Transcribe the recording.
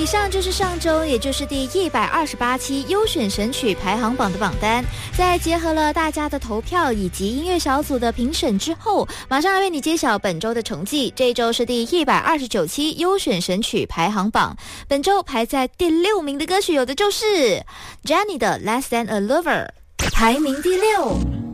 以上就是上周，也就是第128期优选神曲排行榜的榜单。在结合了大家的投票以及音乐小组的评审之后，马上来为你揭晓本周的成绩。这一周是第129期优选神曲排行榜，本周排在第6名的歌曲有的就是 Jennie 的 Less Than a Lover， 排名第6。